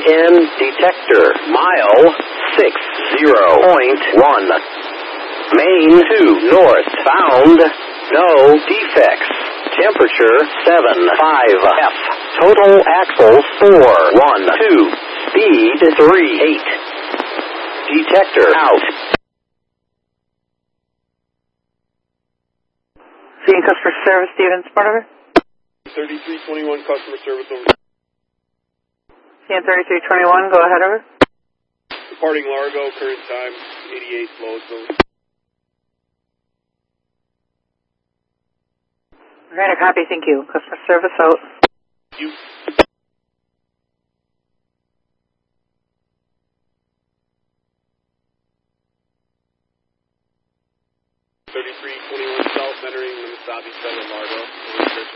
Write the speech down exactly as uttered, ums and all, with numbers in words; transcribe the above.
N detector. Mile six zero point one. Main two north. Found no defects. Temperature seven five F. Total axles four one two. Speed three eight. Detector out. Seeing customer service, Steven Smarter. thirty-three twenty-one customer service over. Seeing thirty-three twenty-one, go ahead, over. Departing Largo, current time eighty-eight loads over. Alright, a copy, thank you. Customer service out. Thank you.